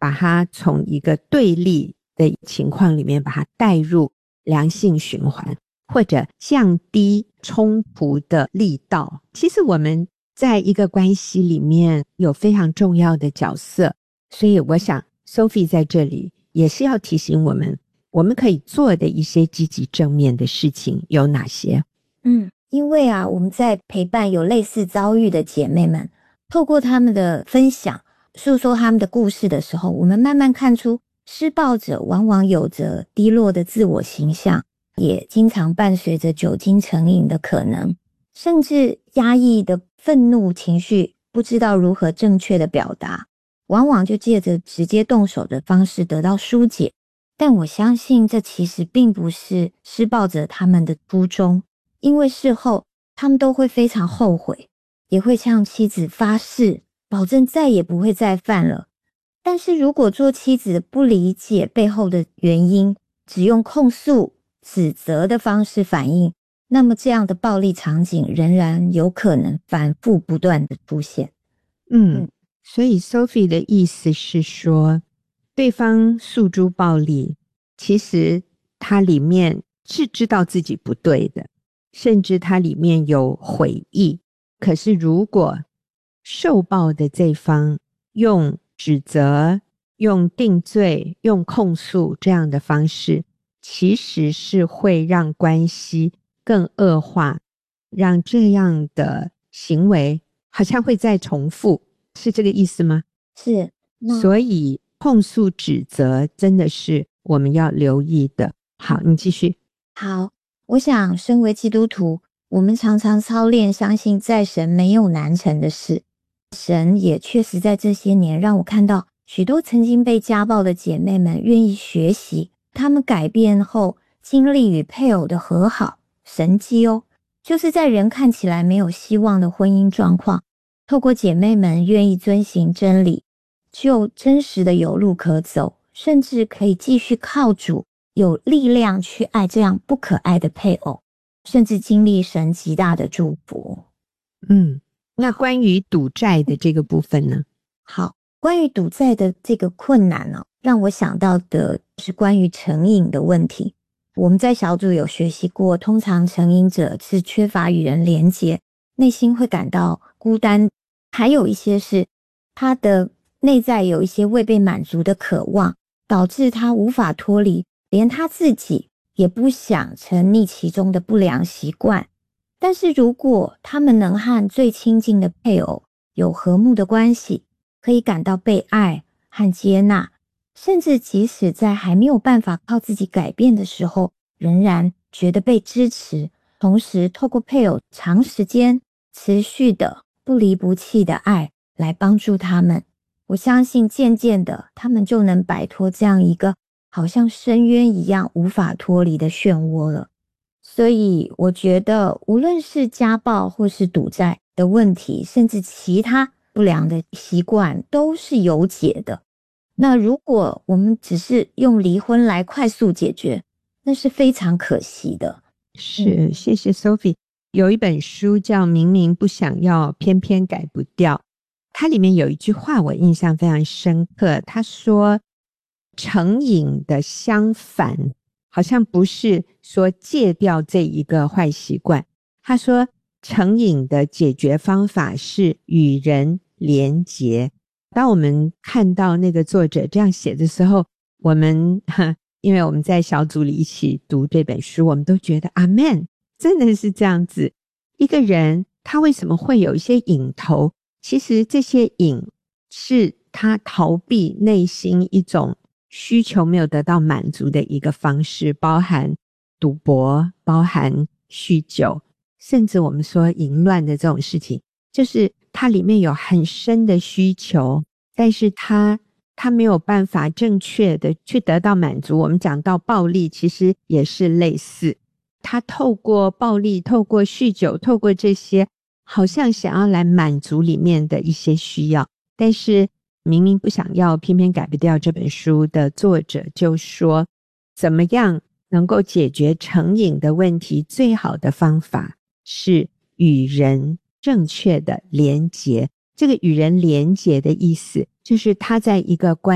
把它从一个对立的情况里面把它带入良性循环，或者降低冲突的力道。其实我们在一个关系里面有非常重要的角色，所以我想 Sophie 在这里也是要提醒我们，我们可以做的一些积极正面的事情有哪些。 因为我们在陪伴有类似遭遇的姐妹们，透过他们的分享诉说他们的故事的时候，我们慢慢看出施暴者往往有着低落的自我形象，也经常伴随着酒精成瘾的可能，甚至压抑的愤怒情绪不知道如何正确的表达，往往就借着直接动手的方式得到疏解。但我相信这其实并不是施暴者他们的初衷，因为事后他们都会非常后悔，也会向妻子发誓保证再也不会再犯了。但是如果做妻子的不理解背后的原因，只用控诉指责的方式反应，那么这样的暴力场景仍然有可能反复不断的出现。 所以 Sophie 的意思是说，对方诉诸暴力，其实他里面是知道自己不对的，甚至他里面有悔意。可是如果受暴的这方用指责、用定罪、用控诉这样的方式，其实是会让关系更恶化，让这样的行为好像会再重复，是这个意思吗？ 是。 所以控诉指责真的是我们要留意的。好，你继续。 好，我想身为基督徒，我们常常操练相信在神没有难成的事。神也确实在这些年让我看到许多曾经被家暴的姐妹们愿意学习，她们改变后经历与配偶的和好神迹哦，就是在人看起来没有希望的婚姻状况，透过姐妹们愿意遵行真理，就真实的有路可走，甚至可以继续靠主有力量去爱这样不可爱的配偶，甚至经历神极大的祝福。 那关于赌债的这个部分呢？ 好，关于赌债的这个困难让我想到的是关于成瘾的问题。我们在小组有学习过，通常成瘾者是缺乏与人连结，内心会感到孤单，还有一些是他的内在有一些未被满足的渴望，导致他无法脱离，连他自己也不想沉溺其中的不良习惯。但是如果他们能和最亲近的配偶有和睦的关系，可以感到被爱和接纳，甚至即使在还没有办法靠自己改变的时候，仍然觉得被支持，同时透过配偶长时间持续的不离不弃的爱来帮助他们，我相信渐渐的他们就能摆脱这样一个好像深渊一样无法脱离的漩涡了。所以我觉得无论是家暴或是赌债的问题，甚至其他不良的习惯都是有解的。那如果我们只是用离婚来快速解决，那是非常可惜的。 是，谢谢 Sophie。 有一本书叫《明明不想要偏偏改不掉》，它里面有一句话我印象非常深刻，他说成瘾的相反好像不是说戒掉这一个坏习惯，他说成瘾的解决方法是与人连结。当我们看到那个作者这样写的时候，我们因为我们在小组里一起读这本书，我们都觉得阿们，真的是这样子。一个人他为什么会有一些瘾头，其实这些瘾是他逃避内心一种需求没有得到满足的一个方式，包含赌博，包含酗酒，甚至我们说淫乱的这种事情，就是它里面有很深的需求，但是他没有办法正确的去得到满足。我们讲到暴力其实也是类似，他透过暴力，透过酗酒，透过这些好像想要来满足里面的一些需要，但是明明不想要偏偏改不掉，这本书的作者就说怎么样能够解决成瘾的问题，最好的方法是与人正确的连结。这个与人连结的意思就是他在一个关